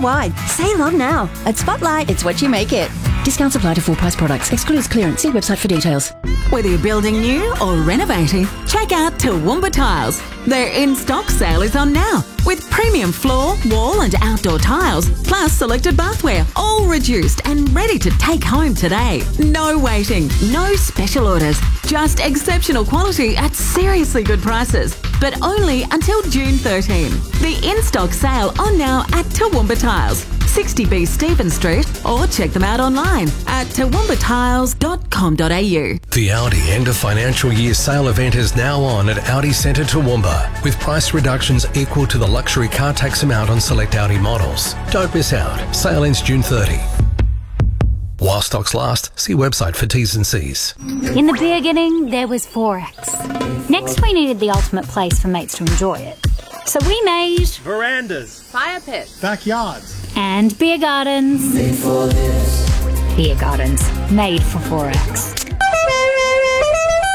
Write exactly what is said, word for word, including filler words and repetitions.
store-wide. Sale on now. At Spotlight, it's what you make it. Discounts apply to full-price products. Excludes clearance. See website for details. Whether you're building new or renovating, check out Toowoomba Tiles. Their in-stock sale is on now, with premium floor, wall and outdoor tiles, plus selected bathware, all reduced and ready to take home today. No waiting, no special orders, just exceptional quality at seriously good prices, but only until June thirteenth. The in-stock sale on now at Toowoomba Tiles, sixty B Stephen Street, or check them out online at toowoomba tiles dot com dot a u. The Audi end of financial year sale event is now on at Audi Centre Toowoomba, with price reductions equal to the luxury car tax amount on select Audi models. Don't miss out. Sale ends June thirtieth. While stocks last, see website for T's and C's. In the beginning, there was Forex. Next, we needed the ultimate place for mates to enjoy it. So we made verandas, fire pits, backyards, and beer gardens. Made for this. Beer gardens, made for Forex.